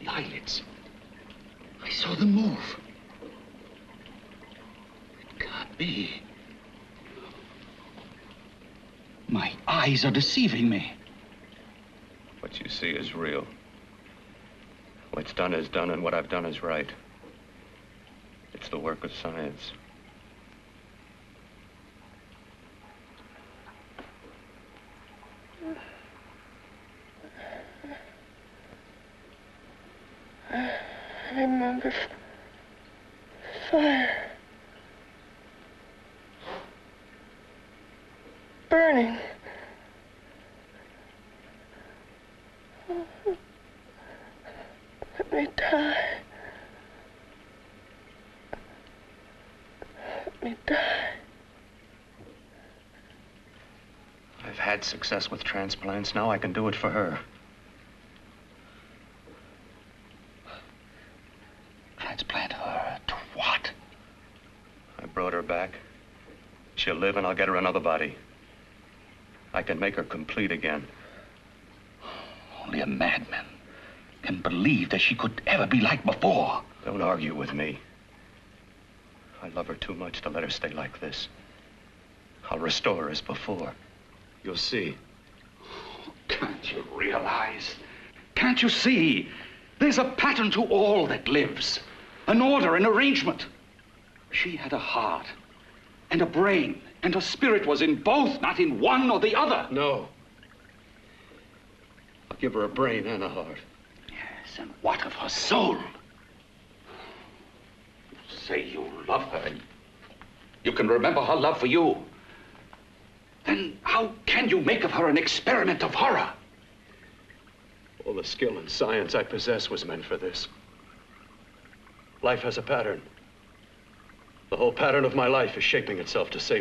The eyelids. I saw them move. It can't be. My eyes are deceiving me. What you see is real. What's done is done, and what I've done is right. It's the work of science. I remember fire. Burning. Let me die. Let me die. I've had success with transplants. Now I can do it for her. Transplant her to what? I brought her back. She'll live, and I'll get her another body. I can make her complete again. Only a madman can believe that she could ever be like before. Don't argue with me. I love her too much to let her stay like this. I'll restore her as before. You'll see. Can't you realize? Can't you see? There's a pattern to all that lives. An order, an arrangement. She had a heart and a brain, and her spirit was in both, not in one or the other. No. I'll give her a brain and a heart. Yes, and what of her soul? You say you love her, and you can remember her love for you. Then how can you make of her an experiment of horror? All the skill and science I possess was meant for this. Life has a pattern. The whole pattern of my life is shaping itself to save